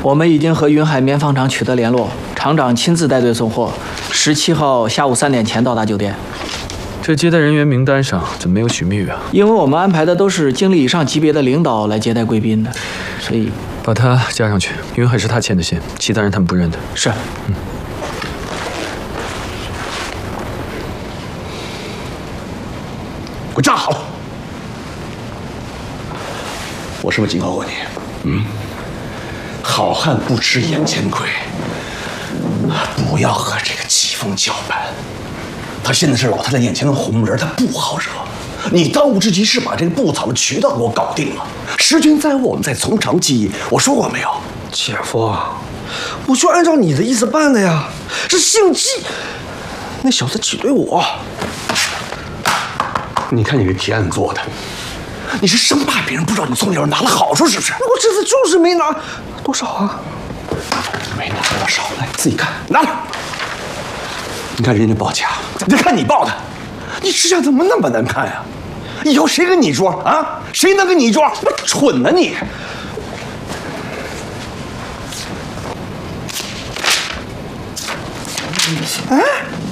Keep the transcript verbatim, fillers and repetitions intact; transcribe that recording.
我们已经和云海棉纺厂取得联络，厂长亲自带队送货，十七号下午三点前到达酒店。 这接待人员名单上怎么没有许蜜雨啊？ 因为我们安排的都是经理以上级别的领导来接待贵宾的，所以把他加上去。云海是他牵的线，其他人他们不认得。 是，嗯。 给我站好！我是不是警告过你？嗯。 好汉不吃眼前亏，不要和这个季风叫板。他现在是老太太眼前的红人，他不好惹。你当务之急是把这个布草的渠道给我搞定了。时间在握，我们再从长计议。我说过没有？ 姐夫，我就按照你的意思办的呀。是姓季，那小子挤兑我。 你看你这提案做的，你是生怕别人不知道你从里边拿了好处是不是？ 我这次就是没拿。 多少啊？ 没拿多少，来自己看，拿来。你看人家报价，再看你报的，你指甲怎么那么难看呀？以后谁跟你一桌啊？谁能跟你一桌？不蠢呢你！ 哎。